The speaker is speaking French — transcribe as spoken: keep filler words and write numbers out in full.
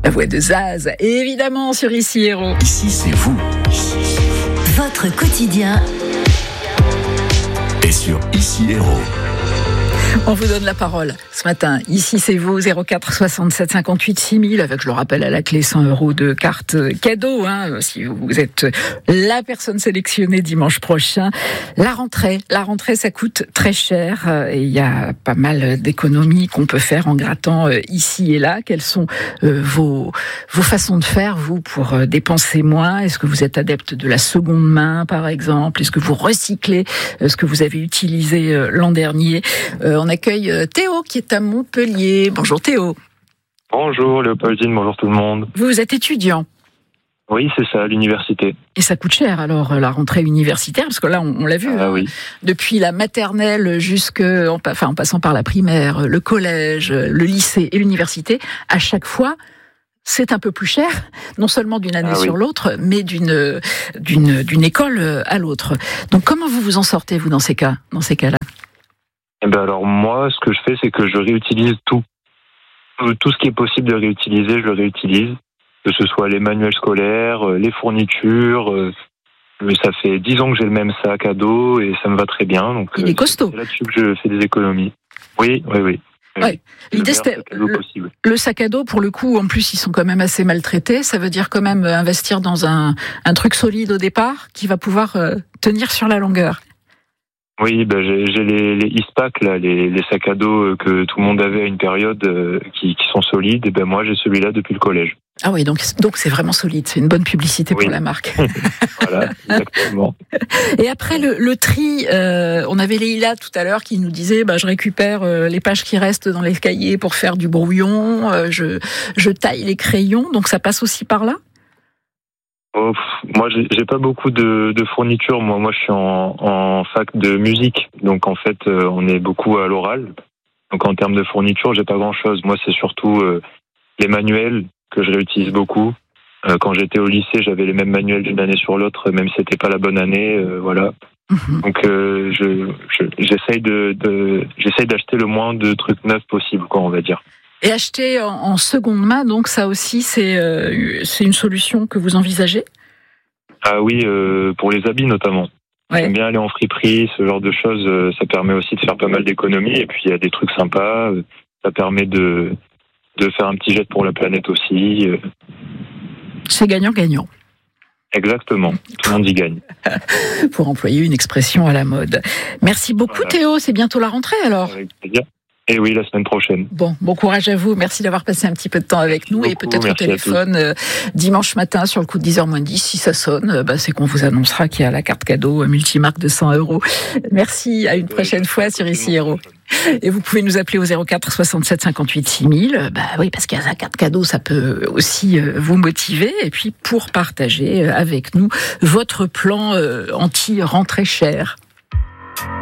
La voix de Zaz, et évidemment sur Ici Héros. Ici c'est vous. Votre quotidien Et sur Ici Héros. On vous donne la parole ce matin. Ici, c'est vous, zéro quatre soixante-sept cinquante-huit six mille, avec, je le rappelle, à la clé cent euros de carte cadeau, hein, si vous êtes la personne sélectionnée dimanche prochain. La rentrée, la rentrée, ça coûte très cher, et il y a pas mal d'économies qu'on peut faire en grattant ici et là. Quelles sont euh, vos, vos façons de faire, vous, pour dépenser moins? Est-ce que vous êtes adepte de la seconde main, par exemple? Est-ce que vous recyclez ce que vous avez utilisé l'an dernier? euh, On accueille Théo qui est à Montpellier. Bonjour Théo. Bonjour Léopoldine, bonjour tout le monde. Vous êtes étudiant? Oui, c'est ça, l'université. Et ça coûte cher alors, la rentrée universitaire, parce que là on, on l'a vu, ah, hein, oui. depuis la maternelle jusqu'en en, enfin, en passant par la primaire, le collège, le lycée et l'université, à chaque fois c'est un peu plus cher, non seulement d'une année ah, sur oui. l'autre, mais d'une, d'une, d'une école à l'autre. Donc comment vous vous en sortez, vous, dans ces cas, dans ces cas-là? Eh ben alors moi, ce que je fais, c'est que je réutilise tout. Tout ce qui est possible de réutiliser, je le réutilise. Que ce soit les manuels scolaires, les fournitures. Ça fait dix ans que j'ai le même sac à dos et ça me va très bien. Donc, il est costaud. C'est là-dessus que je fais des économies. Oui, oui, oui. Ouais. L'idée, c'était le, le sac à dos, pour le coup, en plus, ils sont quand même assez maltraités. Ça veut dire quand même investir dans un, un truc solide au départ qui va pouvoir euh, tenir sur la longueur. Oui, ben j'ai, j'ai les, les Eastpak, là, les, les sacs à dos que tout le monde avait à une période, euh, qui, qui sont solides. Et ben moi, j'ai celui-là depuis le collège. Ah oui, donc donc c'est vraiment solide. C'est une bonne publicité oui. pour la marque. Voilà, exactement. Et après le, le tri, euh, on avait Leïla tout à l'heure qui nous disait, bah je récupère euh, les pages qui restent dans les cahiers pour faire du brouillon. Euh, je je taille les crayons. Donc ça passe aussi par là. Oh, pff, moi, j'ai, j'ai pas beaucoup de, de fournitures. Moi, moi, je suis en, en fac de musique, donc en fait, euh, on est beaucoup à l'oral. Donc, en termes de fournitures, j'ai pas grand-chose. Moi, c'est surtout euh, les manuels que je réutilise beaucoup. Euh, quand j'étais au lycée, j'avais les mêmes manuels d'une année sur l'autre, même si c'était pas la bonne année. Euh, voilà. Mm-hmm. Donc, euh, je, je, j'essaye de, de, j'essaye d'acheter le moins de trucs neufs possible, quoi, on va dire. Et acheter en, en seconde main, donc ça aussi, c'est, euh, c'est une solution que vous envisagez? Ah oui, euh, pour les habits notamment. Ouais. J'aime bien aller en friperie, ce genre de choses. Euh, ça permet aussi de faire pas mal d'économies. Et puis il y a des trucs sympas. Euh, ça permet de, de faire un petit jet pour la planète aussi. Euh. C'est gagnant-gagnant. Exactement, tout le monde y gagne. Pour employer une expression à la mode. Merci beaucoup voilà. Théo, c'est bientôt la rentrée alors. Avec plaisir. Et oui, la semaine prochaine. Bon, bon courage à vous. Merci d'avoir passé un petit peu de temps avec nous. Merci et peut-être beaucoup, au téléphone euh, dimanche matin sur le coup de dix heures moins dix. Si ça sonne, euh, bah, c'est qu'on vous annoncera qu'il y a la carte cadeau multimarque de cent euros. Merci, à une prochaine oui, fois sur Ici Héros. Et vous pouvez nous appeler au zéro quatre soixante-sept cinquante-huit six mille. Bah oui, parce qu'il y a la carte cadeau, ça peut aussi euh, vous motiver. Et puis pour partager avec nous votre plan euh, anti-rentrée chère.